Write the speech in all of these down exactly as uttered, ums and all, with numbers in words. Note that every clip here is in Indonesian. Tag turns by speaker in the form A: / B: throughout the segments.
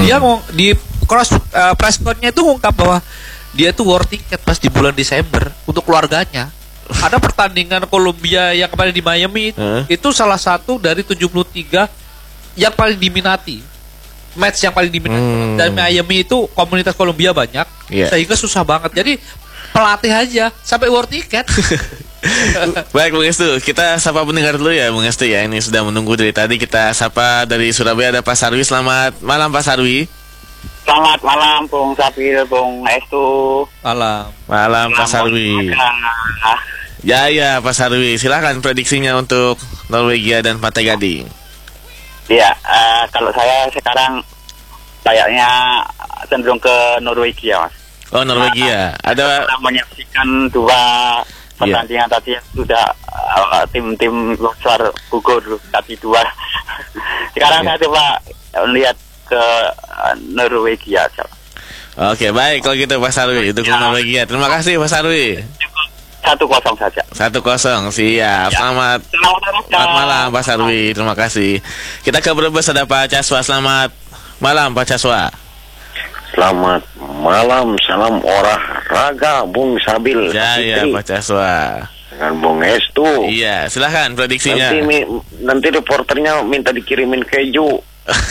A: dia ngomong di cross uh, press con-nya itu ngungkap bahwa dia tuh war ticket pas di bulan Desember untuk keluarganya. Ada pertandingan Kolombia yang kemarin di Miami
B: huh?
A: itu salah satu dari tujuh puluh tiga yang paling diminati, match yang paling diminati. Hmm. Dan Miami itu komunitas Kolombia banyak, yeah. sehingga susah banget. Jadi pelatih aja sampai war ticket.
B: Baik Bung Estu, kita sapa pendengar dulu ya Bung Estu ya. Ini sudah menunggu dari tadi. Kita sapa dari Surabaya ada Pak Sarwi. Selamat malam Pak Sarwi.
C: Selamat malam Bung Sabil, Bung Estu.
A: Malam.
B: Malam Pak Sarwi. Ya ya Pak Sarwi, silakan prediksinya untuk Norwegia dan Pantai Gading.
C: Iya, uh, kalau saya sekarang kayaknya cenderung ke Norwegia, Mas.
B: Oh Norwegia, nah, ada
C: menyaksikan dua pertandingan yeah. tadi yang sudah uh, tim-tim luar gugur tadi dua. Sekarang yeah. saya coba lihat ke uh, Norwegia.
B: Oke baik kalau gitu Pak Sarwi untuk ya. Norwegia. Terima kasih Pak Sarwi.
C: Satu kosong saja.
B: Satu kosong siap. Ya. Selamat.
C: Selamat,
B: selamat malam Pak Sarwi. Terima kasih. Kita ke Brebes ada Pak Caswa. Selamat malam Pak Caswa.
D: Selamat malam, salam olahraga Bung Sabil.
B: Ya ya Pak Caswa.
D: Dengan Bung Estu.
B: Iya silahkan prediksinya.
D: Nanti, mi, nanti reporternya minta dikirimin keju.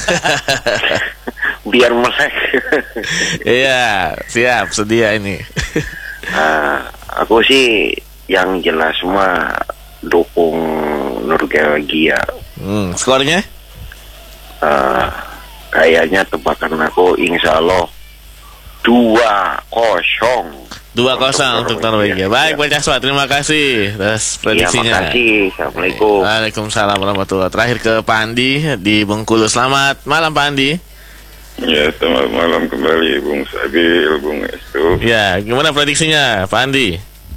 D: Biar melek.
B: Iya siap sedia ini.
D: Nah, aku sih yang jelas semua dukung Norwegia.
B: Hmm, skornya?
D: Uh, kayaknya tebakan aku insya Allah dua kosong.
B: Dua kosong untuk Norwegia. Baik Pak Caswa, terima kasih atas prediksinya.
D: Terima kasih. Assalamualaikum.
B: Waalaikumsalam warahmatullahi. Terakhir ke Pak Andi di Bengkulu. Selamat malam Pak Andi.
E: Ya, selamat malam kembali Bung Sabil, Bung Estu.
B: Ya, gimana prediksinya Pak Andi?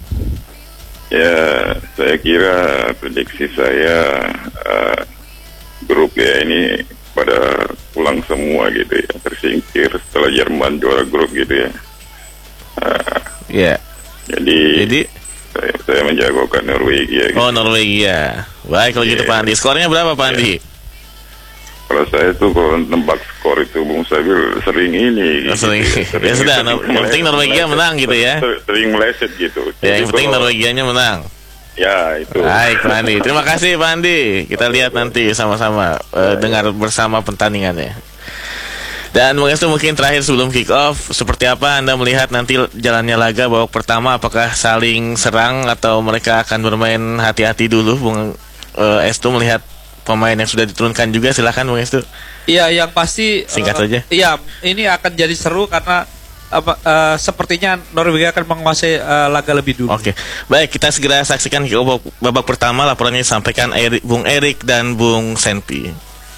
E: Ya, saya kira prediksi saya uh, grup ya ini pada pulang semua gitu ya, tersingkir setelah Jerman juara grup gitu ya. Uh,
B: ya.
E: Jadi,
B: jadi
E: saya, saya menjagokan Norwegia. Gitu.
B: Oh Norwegia. Baik kalau yeah. gitu Pak Andi. Skornya berapa Pak Andi?
E: Yeah. Kalau saya tuh kalau nebak skor itu Bung Sabil sering ini
B: oh, sering. Gitu, sering ya sudah, no, yang penting Norwegia meleset, menang gitu ya.
E: Sering meleset gitu.
B: Ya, yang penting Norwegianya menang.
E: Ya itu.
B: Baik Pak Andi, terima kasih Pak Andi. Kita lihat nanti sama-sama uh, dengar bersama pertandingannya. Dan mungkin terakhir sebelum kick off, seperti apa Anda melihat nanti jalannya laga babak pertama? Apakah saling serang atau mereka akan bermain hati-hati dulu? Bung uh, Estu melihat pemain yang sudah diturunkan juga, silakan Bung Estu.
A: Iya, yang pasti
B: singkat
A: uh,
B: saja.
A: Iya, ini akan jadi seru karena uh, uh, sepertinya Norwegia akan menguasai uh, laga lebih dulu.
B: Oke, baik kita segera saksikan babak, babak pertama. Laporannya disampaikan Erik, Bung Erik dan Bung Senpi.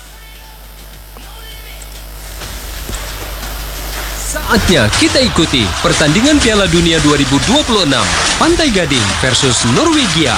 F: Saatnya kita ikuti pertandingan Piala Dunia dua ribu dua puluh enam Pantai Gading versus Norwegia.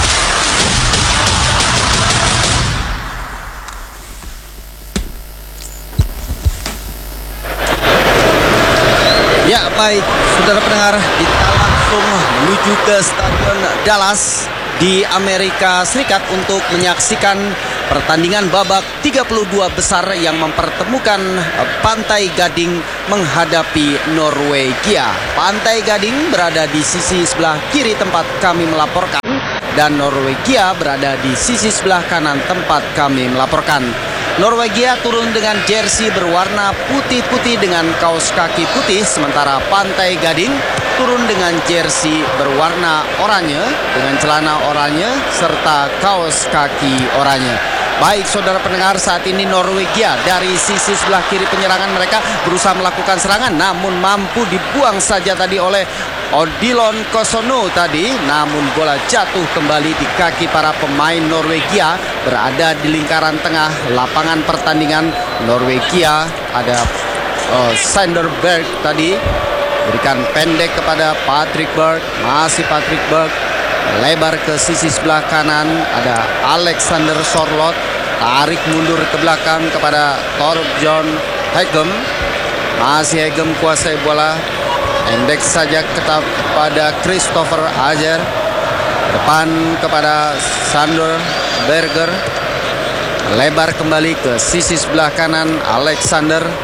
G: Ya baik, saudara pendengar, kita langsung menuju ke Stadion Dallas di Amerika Serikat untuk menyaksikan pertandingan babak tiga puluh dua besar yang mempertemukan Pantai Gading menghadapi Norwegia. Pantai Gading berada di sisi sebelah kiri tempat kami melaporkan dan Norwegia berada di sisi sebelah kanan tempat kami melaporkan. Norwegia turun dengan jersey berwarna putih-putih dengan kaos kaki putih, sementara Pantai Gading turun dengan jersey berwarna oranye dengan celana oranye serta kaos kaki oranye. Baik saudara pendengar, saat ini Norwegia dari sisi sebelah kiri penyerangan mereka berusaha melakukan serangan, namun mampu dibuang saja tadi oleh Odilon Kosono tadi, namun bola jatuh kembali di kaki para pemain Norwegia. Berada di lingkaran tengah lapangan pertandingan Norwegia ada uh, Sanderberg tadi, berikan pendek kepada Patrick Berg, masih Patrick Berg, lebar ke sisi sebelah kanan ada Alexander Sorloth, tarik mundur ke belakang kepada Torbjørn Hegem, masih Hegem kuasai bola, pendek saja kepada Christopher Ajer, depan kepada Sander Berger, lebar kembali ke sisi sebelah kanan Alexander,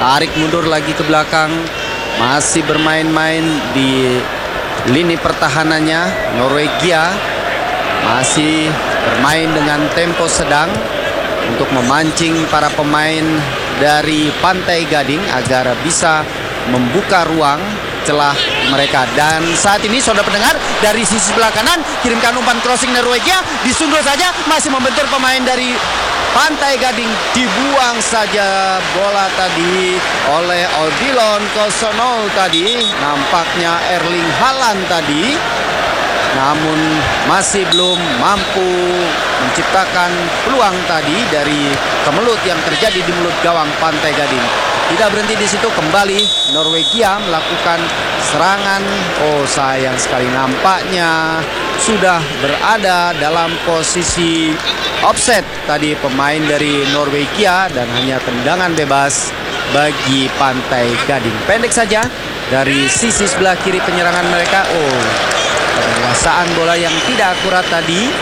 G: tarik mundur lagi ke belakang, masih bermain-main di lini pertahanannya. Norwegia masih bermain dengan tempo sedang untuk memancing para pemain dari Pantai Gading agar bisa membuka ruang celah mereka. Dan saat ini saudara pendengar, dari sisi sebelah kanan kirimkan umpan crossing Norwegia, disundul saja, masih membentur pemain dari Pantai Gading, dibuang saja bola tadi oleh Odilon Kosono tadi. Nampaknya Erling Haaland tadi, namun masih belum mampu menciptakan peluang tadi dari kemelut yang terjadi di mulut gawang Pantai Gading. Tidak berhenti di situ, kembali Norwegia melakukan serangan. Oh, sayang sekali, nampaknya sudah berada dalam posisi offset tadi pemain dari Norwegia dan hanya tendangan bebas bagi Pantai Gading. Pendek saja dari sisi sebelah kiri penyerangan mereka. Oh, penguasaan bola yang tidak akurat tadi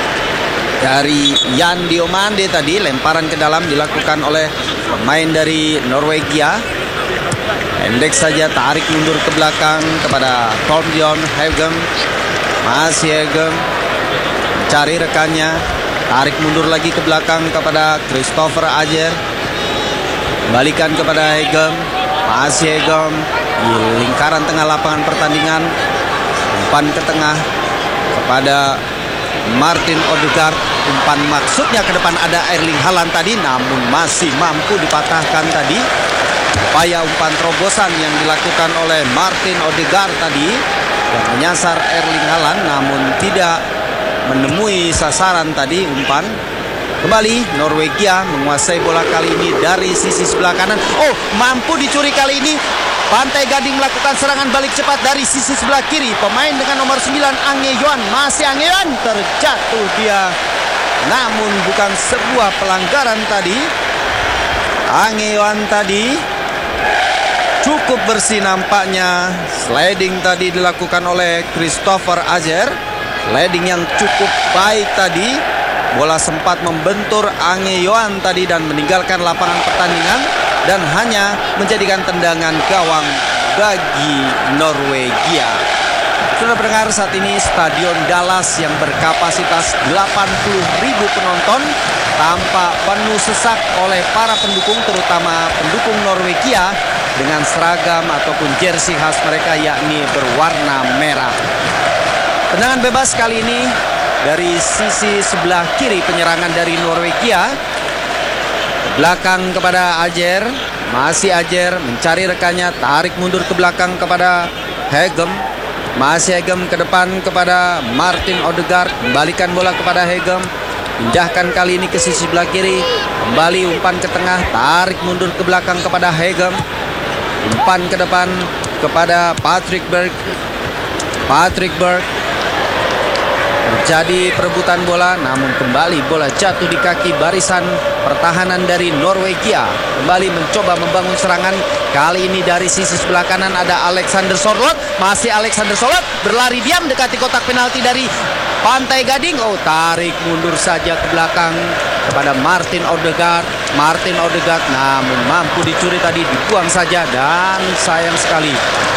G: dari Jan Diomande tadi. Lemparan ke dalam dilakukan oleh pemain dari Norwegia. Pendek saja, tarik mundur ke belakang kepada Torbjørn Hegem. Masih Hegem mencari rekannya, tarik mundur lagi ke belakang kepada Christopher Ajer. Kembalikan kepada Hegem. Masih Hegem di lingkaran tengah lapangan pertandingan. Umpan ke tengah kepada Martin Odegaard. Umpan maksudnya ke depan ada Erling Haaland tadi, namun masih mampu dipatahkan tadi. Upaya umpan terobosan yang dilakukan oleh Martin Odegaard tadi yang menyasar Erling Haaland, namun tidak menemui sasaran tadi umpan. Kembali Norwegia menguasai bola kali ini dari sisi sebelah kanan. Oh, mampu dicuri kali ini. Pantai Gading melakukan serangan balik cepat dari sisi sebelah kiri. Pemain dengan nomor sembilan Ange Yohan. Masih Ange Yohan, terjatuh dia, namun bukan sebuah pelanggaran tadi. Ange Yohan tadi cukup bersih nampaknya. Sliding tadi dilakukan oleh Christopher Ajer. Sliding yang cukup baik tadi. Bola sempat membentur Ange Yohan tadi dan meninggalkan lapangan pertandingan dan hanya menjadikan tendangan gawang bagi Norwegia. Sudah pendengar, saat ini Stadion Dallas yang berkapasitas delapan puluh ribu penonton tampak penuh sesak oleh para pendukung, terutama pendukung Norwegia dengan seragam ataupun jersey khas mereka yakni berwarna merah. Tendangan bebas kali ini dari sisi sebelah kiri penyerangan dari Norwegia. Belakang kepada Ajer. Masih Ajer mencari rekannya, tarik mundur ke belakang kepada Hegem. Masih Hegem ke depan kepada Martin Odegaard. Kembalikan bola kepada Hegem. Pindahkan kali ini ke sisi sebelah kiri. Kembali umpan ke tengah, tarik mundur ke belakang kepada Hegem. Umpan ke depan kepada Patrick Berg. Patrick Berg. Terjadi perebutan bola, namun kembali bola jatuh di kaki barisan pertahanan dari Norwegia. Kembali mencoba membangun serangan. Kali ini dari sisi sebelah kanan ada Alexander Sorloth. Masih Alexander Sorloth berlari diam dekati kotak penalti dari Pantai Gading. Oh, tarik mundur saja ke belakang kepada Martin Odegaard. Martin Odegaard namun mampu dicuri tadi, dibuang saja dan sayang sekali.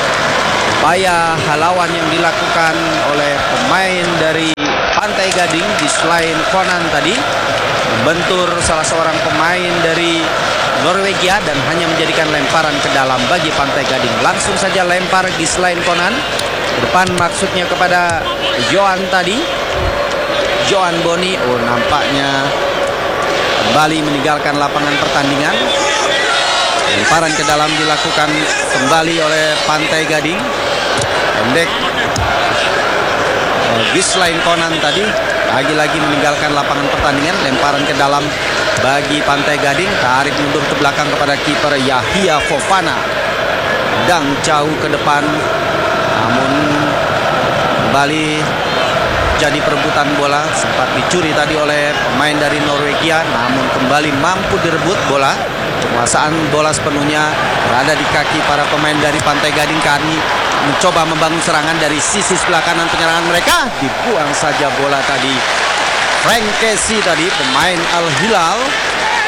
G: Upaya halauan yang dilakukan oleh pemain dari Pantai Gading di selain Conan tadi membentur salah seorang pemain dari Norwegia dan hanya menjadikan lemparan ke dalam bagi Pantai Gading. Langsung saja lempar di selain Conan ke depan, maksudnya kepada Johan tadi, Johan Boni. Oh, nampaknya kembali meninggalkan lapangan pertandingan. Lemparan ke dalam dilakukan kembali oleh Pantai Gading. Pendek Gislain Conan tadi lagi-lagi meninggalkan lapangan pertandingan. Lemparan ke dalam bagi Pantai Gading, tarik mundur ke belakang kepada kiper Yahya Fofana. Dang jauh ke depan, namun kembali jadi perebutan bola. Sempat dicuri tadi oleh pemain dari Norwegia, namun kembali mampu direbut bola. Penguasaan bola sepenuhnya berada di kaki para pemain dari Pantai Gading. Kani mencoba membangun serangan dari sisi sebelah kanan penyerangan mereka. Dibuang saja bola tadi. Frank Casey tadi, pemain Al Hilal,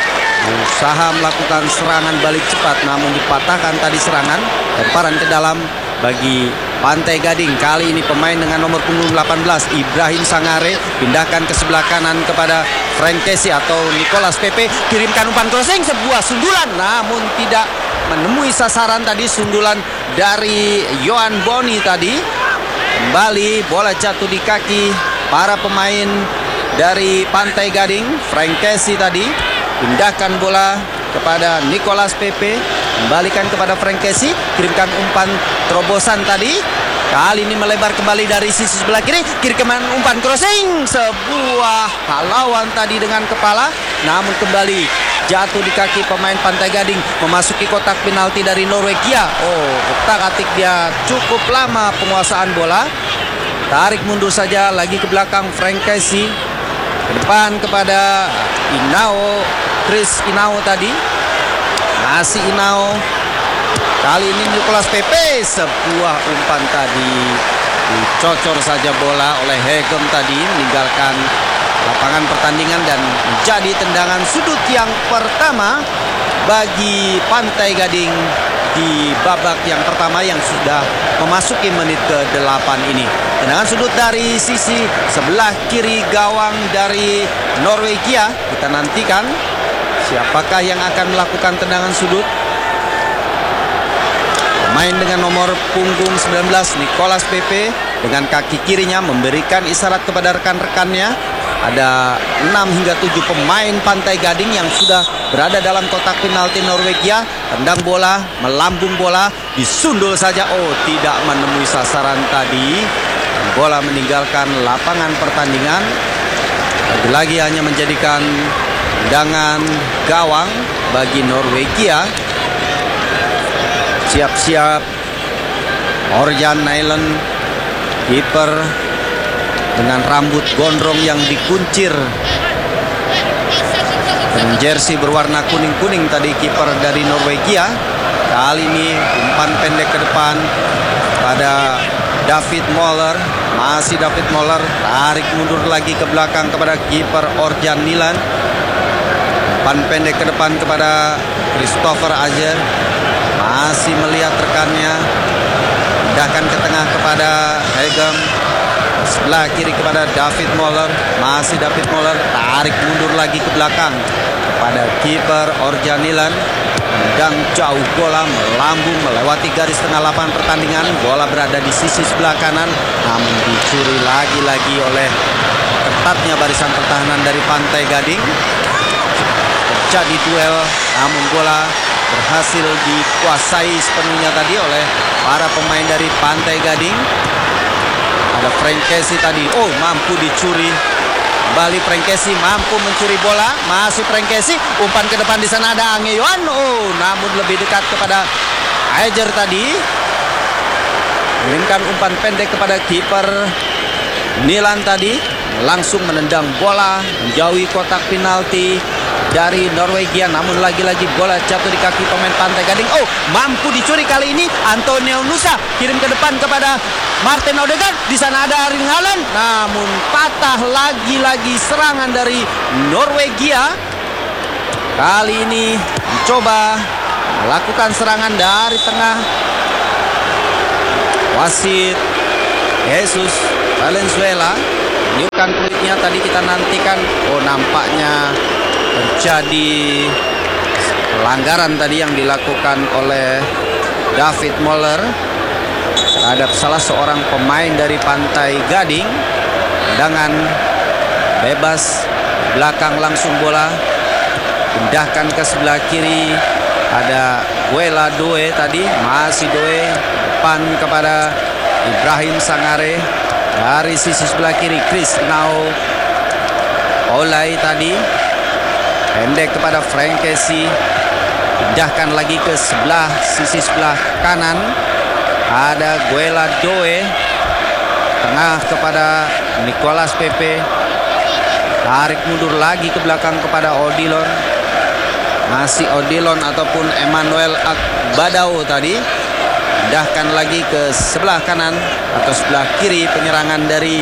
G: usaha melakukan serangan balik cepat namun dipatahkan tadi serangan. Lemparan ke dalam bagi Pantai Gading. Kali ini pemain dengan nomor punggung delapan belas Ibrahim Sangare pindahkan ke sebelah kanan kepada Frank Casey atau Nicolas Pepe. Kirimkan umpan crossing, sebuah sundulan namun tidak menemui sasaran tadi. Sundulan dari Yohan Boni tadi. Kembali bola jatuh di kaki para pemain dari Pantai Gading. Frank Casey tadi pindahkan bola kepada Nicolas Pepe, kembalikan kepada Frank Casey, kirimkan umpan terobosan tadi. Kali ini melebar kembali dari sisi sebelah kiri, kirimkan umpan crossing, sebuah halauan tadi dengan kepala, namun kembali jatuh di kaki pemain Pantai Gading. Memasuki kotak penalti dari Norwegia. Oh, otak-atik dia cukup lama penguasaan bola. Tarik mundur saja lagi ke belakang Frank Casey. Ke depan kepada Inao, Chris Inao tadi. Masih Inao. Kali ini Nicolas Pepe, sebuah umpan tadi dicocor saja bola oleh Hegem tadi, meninggalkan lapangan pertandingan dan menjadi tendangan sudut yang pertama bagi Pantai Gading di babak yang pertama yang sudah memasuki menit ke delapan ini. Tendangan sudut dari sisi sebelah kiri gawang dari Norwegia. Kita nantikan siapakah yang akan melakukan tendangan sudut. Pemain dengan nomor punggung sembilan belas Nicolas Pepe dengan kaki kirinya memberikan isyarat kepada rekan-rekannya. Ada enam hingga tujuh pemain Pantai Gading yang sudah berada dalam kotak penalti Norwegia. Tendang bola, melambung bola, disundul saja. Oh, tidak menemui sasaran tadi. Bola meninggalkan lapangan pertandingan. Lagi-lagi hanya menjadikan tendangan gawang bagi Norwegia. Siap-siap Orjan Nyland, kiper dengan rambut gondrong yang dikuncir dengan jersey berwarna kuning-kuning tadi, kiper dari Norwegia. Kali ini umpan pendek ke depan pada David Moller. Masih David Moller, tarik mundur lagi ke belakang kepada kiper Orjan Nyland. Umpan pendek ke depan kepada Christopher Ajer. Masih melihat rekannya, pindahkan ke tengah kepada Hegem. Sebelah kiri kepada David Moller. Masih David Moller, tarik mundur lagi ke belakang kepada kiper Orjan Nyland. Tendang jauh bola, melambung melewati garis tengah lapangan pertandingan. Bola berada di sisi sebelah kanan, namun dicuri lagi-lagi oleh ketatnya barisan pertahanan dari Pantai Gading. Terjadi duel, namun bola berhasil dikuasai sepenuhnya tadi oleh para pemain dari Pantai Gading. Ada Frank Casey tadi, oh mampu dicuri. Kembali Frank Casey mampu mencuri bola. Masih Frank Casey, umpan ke depan, di sana ada Ange Yohan. Oh, namun lebih dekat kepada Ajer tadi. Mengirimkan umpan pendek kepada kiper Nyland tadi. Langsung menendang bola menjauhi kotak penalti dari Norwegia, namun lagi-lagi bola jatuh di kaki pemain Pantai Gading. Oh, mampu dicuri kali ini Antonio Nusa, kirim ke depan kepada Martin Odegaard. Di sana ada Erling Haaland, namun patah lagi-lagi serangan dari Norwegia. Kali ini mencoba melakukan serangan dari tengah. Wasit Jesus Valenzuela meniupkan peluitnya tadi. Kita nantikan. Oh, nampaknya terjadi pelanggaran tadi yang dilakukan oleh David Moller terhadap salah seorang pemain dari Pantai Gading. Tendangan bebas belakang, langsung bola pindahkan ke sebelah kiri. Ada Guela Doe tadi, masih Doe, depan kepada Ibrahim Sangare. Dari sisi sebelah kiri Chris Nao Olay tadi, pendek kepada Frank Casey. Pindahkan lagi ke sebelah sisi sebelah kanan. Ada Guela Doe. Tengah kepada Nicolas Pepe. Tarik mundur lagi ke belakang kepada Odilon. Masih Odilon ataupun Emmanuel Akbadao tadi. Pindahkan lagi ke sebelah kanan atau sebelah kiri penyerangan dari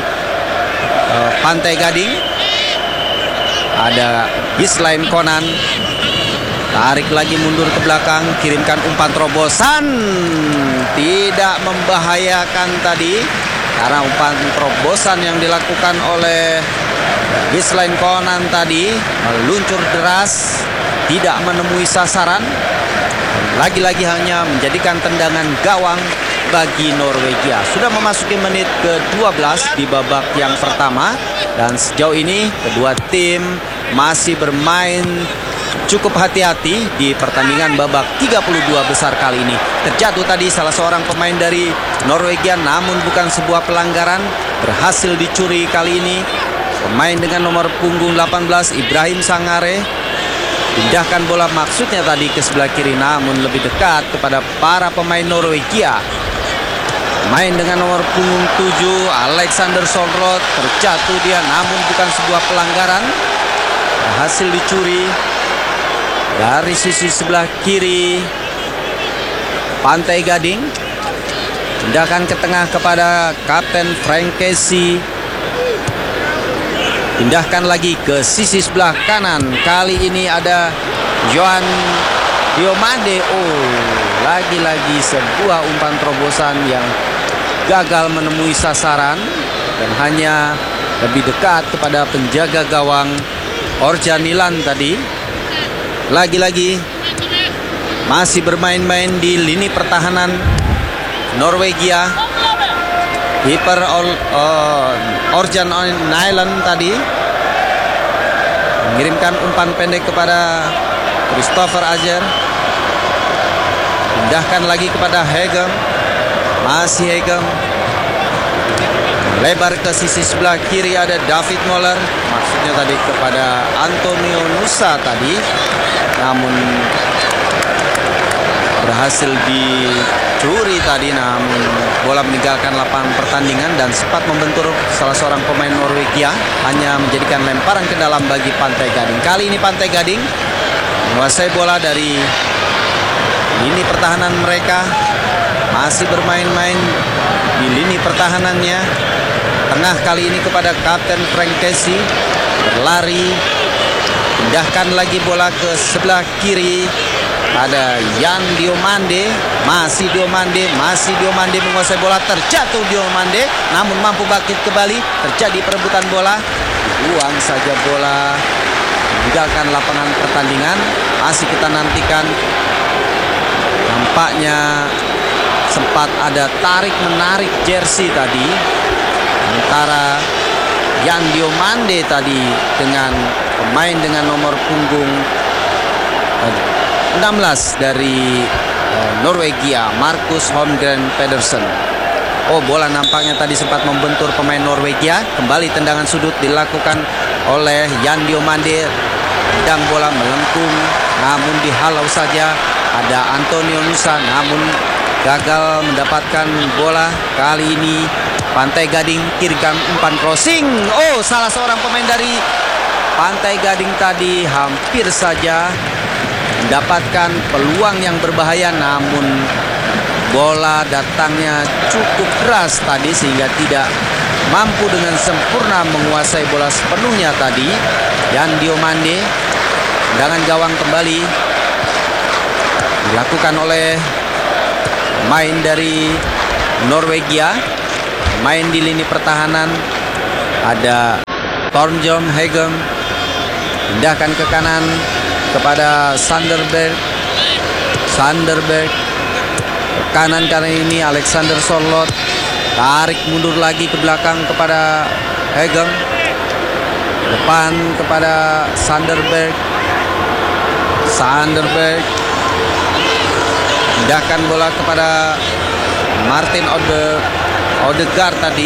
G: uh, Pantai Gading. Ada Gislain Konan. Tarik lagi mundur ke belakang, kirimkan umpan terobosan. Tidak membahayakan tadi, karena umpan terobosan yang dilakukan oleh Gislain Konan tadi meluncur deras, tidak menemui sasaran. Lagi-lagi hanya menjadikan tendangan gawang bagi Norwegia. Sudah memasuki menit ke dua belas di babak yang pertama. Dan sejauh ini kedua tim masih bermain cukup hati-hati di pertandingan babak tiga puluh dua besar kali ini. Terjatuh tadi salah seorang pemain dari Norwegia, namun bukan sebuah pelanggaran. Berhasil dicuri kali ini pemain dengan nomor punggung delapan belas, Ibrahim Sangare. Pindahkan bola maksudnya tadi ke sebelah kiri, namun lebih dekat kepada para pemain Norwegia. Main dengan nomor punggung tujuh, Alexander Solrod. Terjatuh dia, namun bukan sebuah pelanggaran. Berhasil dicuri dari sisi sebelah kiri Pantai Gading. Pindahkan ke tengah kepada Kapten Frank Casey. Pindahkan lagi ke sisi sebelah kanan. Kali ini ada Johan Diomande. Oh, lagi-lagi sebuah umpan terobosan yang gagal menemui sasaran dan hanya lebih dekat kepada penjaga gawang Orjanilan tadi. Lagi-lagi masih bermain-main di lini pertahanan Norwegia. Kiper uh, Orjan Nyland tadi mengirimkan umpan pendek kepada Christopher Ajer. Pindahkan lagi kepada Hegem. Masih Hegem. Lebar ke sisi sebelah kiri ada David Moller. Maksudnya tadi kepada Antonio Nusa tadi, namun berhasil dicuri tadi, namun bola meninggalkan lapangan pertandingan dan sempat membentur salah seorang pemain Norwegia, hanya menjadikan lemparan ke dalam bagi Pantai Gading. Kali ini Pantai Gading menguasai bola dari lini pertahanan mereka, masih bermain-main di lini pertahanannya. Tengah kali ini kepada Kapten Frank Casey, berlari, pindahkan lagi bola ke sebelah kiri. Ada Jan Diomande, masih Diomande, masih Diomande menguasai bola, terjatuh Diomande, namun mampu bangkit kembali. Terjadi perebutan bola, buang saja bola, meninggalkan lapangan pertandingan. Masih kita nantikan, nampaknya sempat ada tarik menarik jersey tadi antara Jan Diomande tadi dengan pemain dengan nomor punggung enam belas dari uh, Norwegia, Marcus Holmgren Pedersen. Oh, bola nampaknya tadi sempat membentur pemain Norwegia. Kembali tendangan sudut dilakukan oleh Jan Diomande. Tendang bola melengkung, namun dihalau saja. Ada Antonio Nusa, namun gagal mendapatkan bola. Kali ini Pantai Gading kirimkan umpan crossing. Oh, salah seorang pemain dari Pantai Gading tadi hampir saja mendapatkan peluang yang berbahaya, namun bola datangnya cukup keras tadi sehingga tidak mampu dengan sempurna menguasai bola sepenuhnya tadi. Jan Diomande, tendangan gawang kembali dilakukan oleh main dari Norwegia. Main di lini pertahanan ada Tornjon Hegem, pindahkan ke kanan kepada Sanderberg. Sanderberg ke kanan kali ini Alexander Solrod, tarik mundur lagi ke belakang kepada Hegem, depan kepada Sanderberg. Sanderberg pindahkan bola kepada Martin Ode Odegaard tadi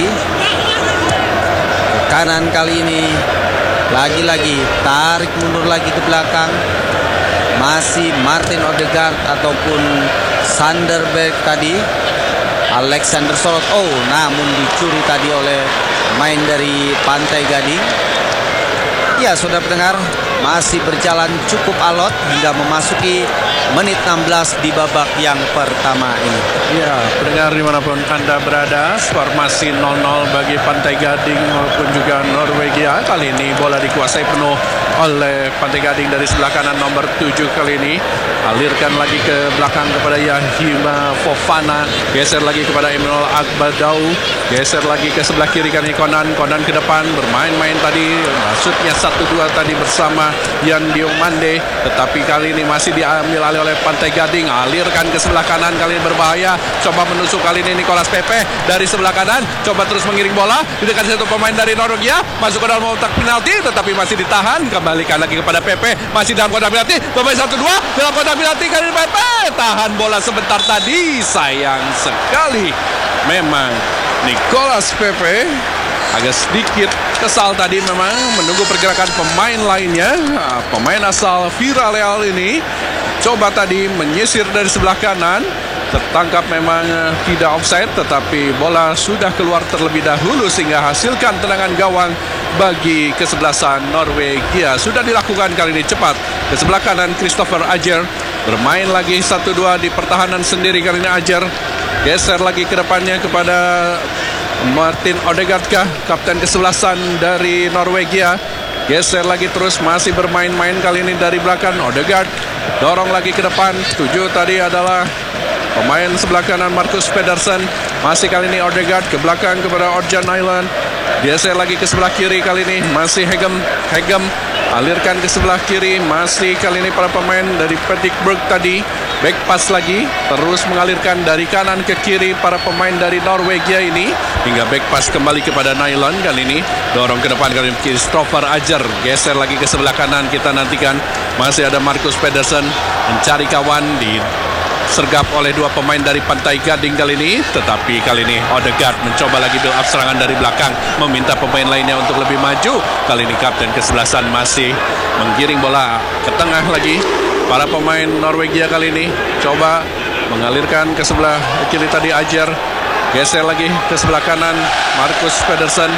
G: ke kanan kali ini. Lagi-lagi tarik mundur lagi ke belakang, masih Martin Odegaard ataupun Sanderberg tadi. Alexander Solrod, oh, namun dicuri tadi oleh main dari Pantai Gading. Ya, saudara pendengar, masih berjalan cukup alot hingga memasuki menit enam belas di babak yang pertama ini.
H: Ya, pendengar dimanapun Anda berada, skor masih nol nol bagi Pantai Gading maupun juga Norwegia. Kali ini bola dikuasai penuh oleh Pantai Gading dari sebelah kanan nomor tujuh kali ini. Alirkan lagi ke belakang kepada Yahima Fofana. Geser lagi kepada Emmanuel Agbadau. Geser lagi ke sebelah kiri kali Konan. Konan ke depan bermain-main tadi. Maksudnya satu dua tadi bersama Yan Diomande. Tetapi kali ini masih diambil alih oleh Pantai Gading. Alirkan ke sebelah kanan kali ini berbahaya. Coba menusuk kali ini Nicolas Pepe dari sebelah kanan. Coba terus mengiring bola. Di dekat satu pemain dari Norwegia. Masuk ke dalam kotak penalti. Tetapi masih ditahan. Kembalikan lagi kepada Pepe. Masih dalam kotak penalti. Pemain satu dua. Dalam kotak penalti kali ini Pepe. Tahan bola sebentar tadi. Sayang sekali. Memang Nicolas Pepe agak sedikit kesal tadi memang menunggu pergerakan pemain lainnya. Nah, pemain asal Villarreal ini coba tadi menyisir dari sebelah kanan. Tertangkap memang uh, tidak offside, tetapi bola sudah keluar terlebih dahulu sehingga hasilkan tendangan gawang bagi kesebelasan Norwegia. Sudah dilakukan kali ini cepat. Ke sebelah kanan Christopher Ajer bermain lagi satu dua di pertahanan sendiri kali ini Ajer. Geser lagi ke depannya kepada Martin Odegaard kah, kapten kesebelasan dari Norwegia. Geser lagi terus masih bermain-main kali ini dari belakang Odegaard. Dorong lagi ke depan. Tujuh tadi adalah pemain sebelah kanan Marcus Pedersen. Masih kali ini Odegaard ke belakang kepada Orjan Island. Geser lagi ke sebelah kiri kali ini masih Hegem. Hegem alirkan ke sebelah kiri. Masih kali ini para pemain dari Petikburg tadi. Back pass lagi, terus mengalirkan dari kanan ke kiri para pemain dari Norwegia ini. Hingga back pass kembali kepada Nylon kali ini. Dorong ke depan kali ini Christopher Ajer. Geser lagi ke sebelah kanan, kita nantikan. Masih ada Marcus Pedersen mencari kawan, disergap oleh dua pemain dari Pantai Gading kali ini. Tetapi kali ini Odegaard mencoba lagi build up serangan dari belakang, meminta pemain lainnya untuk lebih maju. Kali ini kapten kesebelasan masih menggiring bola ke tengah lagi. Para pemain Norwegia kali ini coba mengalirkan ke sebelah kiri tadi Ajer. Geser lagi ke sebelah kanan Marcus Pedersen.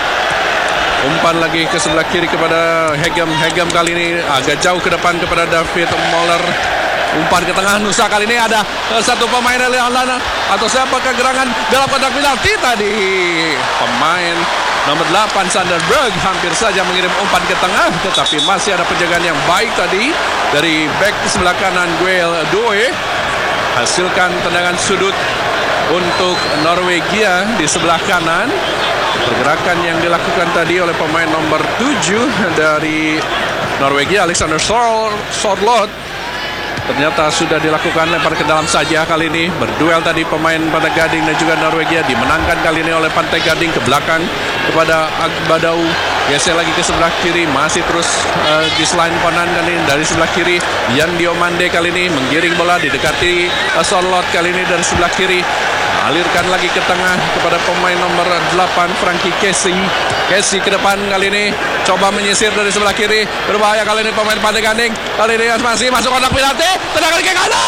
H: Umpan lagi ke sebelah kiri kepada Hegem. Hegem kali ini agak jauh ke depan kepada David Moller. Umpan ke tengah Nusa kali ini ada satu pemain dari Alana. Atau siapa kegerangan dalam kotak penalti tadi. Pemain nomor delapan Sanderberg hampir saja mengirim umpan ke tengah, tetapi masih ada penjagaan yang baik tadi dari back sebelah kanan Guel Doe. Hasilkan tendangan sudut untuk Norwegia di sebelah kanan. Pergerakan yang dilakukan tadi oleh pemain nomor tujuh dari Norwegia Alexander Sor Sorloth ternyata sudah dilakukan, lempar ke dalam saja kali ini. Berduel tadi pemain Pantai Gading dan juga Norwegia, dimenangkan kali ini oleh Pantai Gading ke belakang kepada Agbadau. Geser lagi ke sebelah kiri, masih terus uh, di selain Konan kali ini dari sebelah kiri. Yan Diomande kali ini menggiring bola, didekati uh, Sorloth kali ini dari sebelah kiri. Alirkan lagi ke tengah kepada pemain nomor delapan Frankie Casey. Casey ke depan kali ini coba menyisir dari sebelah kiri. Berbahaya kali ini pemain Pantai Gading. Kali ini masih masuk kotak penalti. Tendangan ke kanan.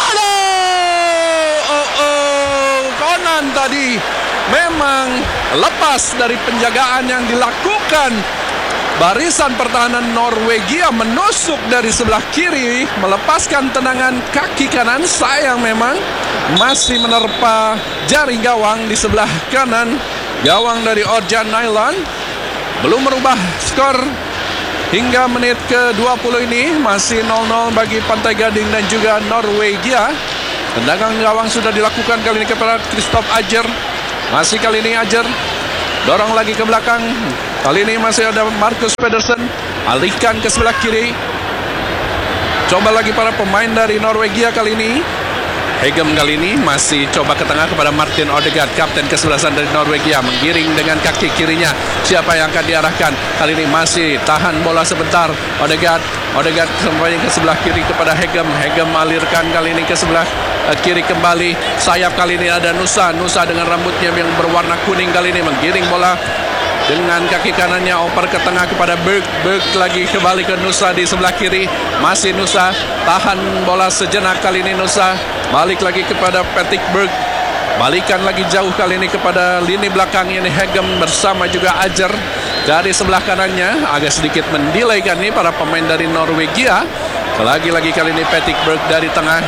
H: Oh, oh, oh. Konan tadi memang lepas dari penjagaan yang dilakukan. Barisan pertahanan Norwegia menusuk dari sebelah kiri, melepaskan tendangan kaki kanan. Sayang memang masih menerpa jaring gawang di sebelah kanan. Gawang dari Orjan Nyland belum merubah skor hingga menit ke dua puluh ini. Masih nol nol bagi Pantai Gading dan juga Norwegia. Tendangan gawang sudah dilakukan kali ini kepada Christoph Ajer. Masih kali ini Ajer dorong lagi ke belakang. Kali ini masih ada Marcus Pedersen. Alihkan ke sebelah kiri. Coba lagi para pemain dari Norwegia kali ini. Hegem kali ini masih coba ke tengah kepada Martin Odegaard, kapten kesebelasan dari Norwegia, menggiring dengan kaki kirinya. Siapa yang akan diarahkan? Kali ini masih tahan bola sebentar. Odegaard, Odegaard kembali ke sebelah kiri kepada Hegem. Hegem alirkan kali ini ke sebelah uh, kiri kembali. Sayap kali ini ada Nusa. Nusa dengan rambutnya yang berwarna kuning kali ini menggiring bola dengan kaki kanannya, oper ke tengah kepada Berg. Berg lagi kembali ke Nusa di sebelah kiri. Masih Nusa, tahan bola sejenak kali ini Nusa. Balik lagi kepada Petikburg. Balikan lagi jauh kali ini kepada lini belakang ini Hegem bersama juga Ajer. Dari sebelah kanannya agak sedikit mendelay kan ini para pemain dari Norwegia. Lagi-lagi kali ini Petikburg dari tengah.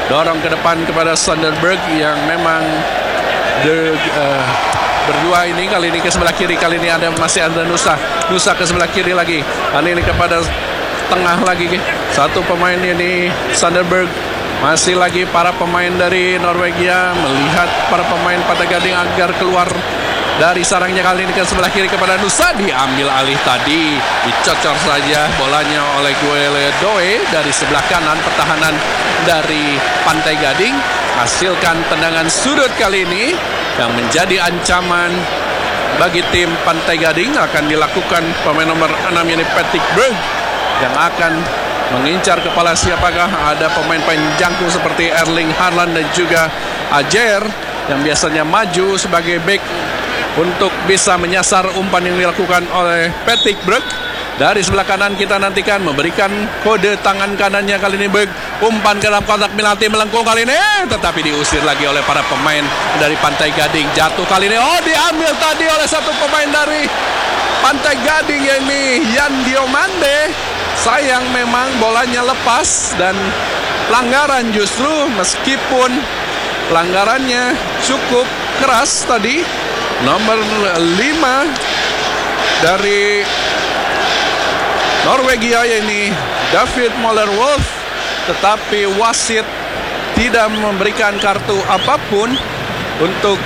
H: dorong ke depan kepada Sanderberg yang memang the, uh, berdua ini. Kali ini ke sebelah kiri, kali ini ada masih ada Nusa. Nusa ke sebelah kiri lagi. Kali ini kepada tengah lagi. Satu pemain ini Sanderberg. Masih lagi para pemain dari Norwegia melihat para pemain Pantai Gading agar keluar dari sarangnya. Kali ini ke sebelah kiri kepada Nusa, diambil alih tadi, dicocor saja bolanya oleh Guele Doe dari sebelah kanan. Pertahanan dari Pantai Gading hasilkan tendangan sudut kali ini yang menjadi ancaman bagi tim Pantai Gading. Akan dilakukan pemain nomor enam ini Patrick Berg yang akan mengincar kepala siapakah. Ada pemain-pemain jangkung seperti Erling Haaland dan juga Ajer yang biasanya maju sebagai back untuk bisa menyasar umpan yang dilakukan oleh Patrick Berg. Dari sebelah kanan kita nantikan memberikan kode tangan kanannya. Kali ini Berg umpan ke dalam kotak penalti melengkung kali ini, tetapi diusir lagi oleh para pemain dari Pantai Gading. Jatuh kali ini, oh diambil tadi oleh satu pemain dari Pantai Gading, ini Yan Diomande. Sayang memang bolanya lepas dan pelanggaran justru, meskipun pelanggarannya cukup keras tadi. Nomor lima dari Norwegia ini David Moller-Wolf, tetapi wasit tidak memberikan kartu apapun untuk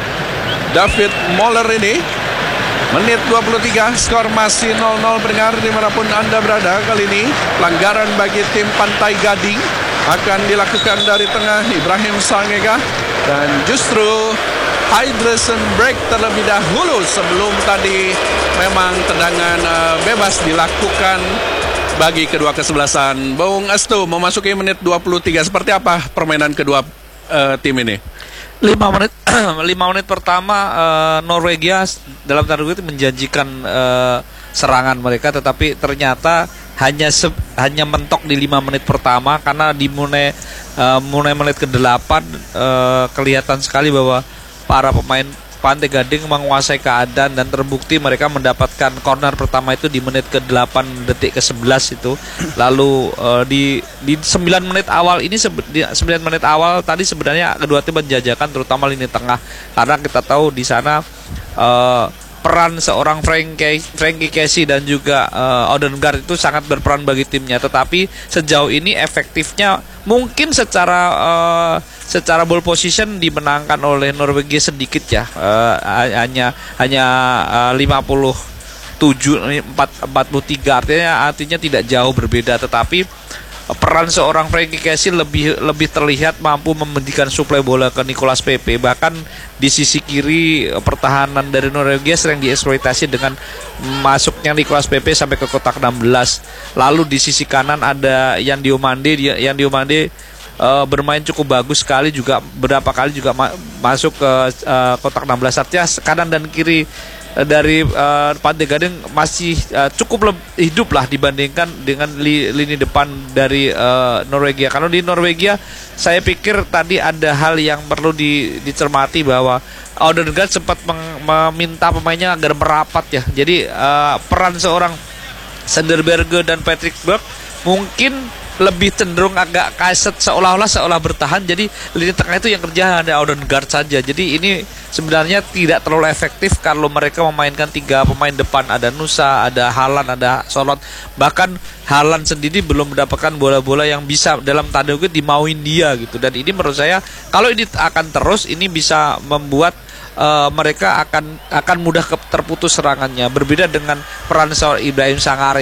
H: David Moller ini. Menit dua puluh tiga, skor masih nol nol pendengar dimanapun Anda berada. Kali ini pelanggaran bagi tim Pantai Gading akan dilakukan dari tengah Ibrahim Sangega, dan justru hydration break terlebih dahulu sebelum tadi memang tendangan uh, bebas dilakukan bagi kedua kesebelasan. Bung Astu, memasuki menit dua puluh tiga, seperti apa permainan kedua uh, tim ini?
A: lima menit lima menit pertama uh, Norwegia dalam tanda kutip menjanjikan uh, serangan mereka, tetapi ternyata hanya se- hanya mentok di lima menit pertama, karena di mulai uh, mulai menit ke delapan uh, kelihatan sekali bahwa para pemain Pantai Gading menguasai keadaan dan terbukti mereka mendapatkan corner pertama itu di menit ke delapan detik ke sebelas itu. Lalu uh, di di sembilan menit awal ini sebe- di sembilan menit awal tadi sebenarnya kedua tim menjajakan terutama lini tengah, karena kita tahu di sana uh, peran seorang Frankie Frankie Casey dan juga uh, Odegaard itu sangat berperan bagi timnya, tetapi sejauh ini efektifnya mungkin secara uh, secara ball position dimenangkan oleh Norwegia sedikit ya, uh, hanya hanya uh, lima puluh tujuh empat puluh tiga, artinya artinya tidak jauh berbeda, tetapi peran seorang Frankie Casey lebih lebih terlihat mampu memberikan suplai bola ke Nicolas Pepe. Bahkan di sisi kiri pertahanan dari Norwegia sering dieksploitasi dengan masuknya Nicolas Pepe sampai ke kotak enam belas. Lalu di sisi kanan ada Yan Diomande, Yan Diomande uh, bermain cukup bagus sekali, juga beberapa kali juga ma- masuk ke uh, kotak enam belas. Artinya kanan dan kiri dari uh, Pantai Gading masih uh, cukup lebih hidup lah dibandingkan dengan li, lini depan dari uh, Norwegia. Kalau di Norwegia saya pikir tadi ada hal yang perlu di, dicermati, bahwa Odegaard sempat meng, meminta pemainnya agar merapat ya. Jadi uh, peran seorang Sanderberg dan Patrick Berg mungkin lebih cenderung agak kaset, seolah-olah seolah bertahan. Jadi lini tengah itu yang kerja ada Odegaard saja. Jadi ini sebenarnya tidak terlalu efektif kalau mereka memainkan tiga pemain depan. Ada Nusa, ada Haaland, ada Solot. Bahkan Haaland sendiri belum mendapatkan bola-bola yang bisa dalam tanda kutip dimauin dia gitu. Dan ini menurut saya kalau ini akan terus, ini bisa membuat Uh, mereka akan akan mudah ke, terputus serangannya. Berbeda dengan peran seorang Ibrahim Sangare